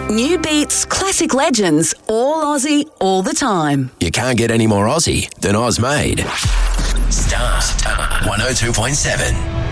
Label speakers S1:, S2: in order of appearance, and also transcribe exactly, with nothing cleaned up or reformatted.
S1: New beats, classic legends, all Aussie, all the time.
S2: You can't get any more Aussie than Oz Made. Star one oh two point seven.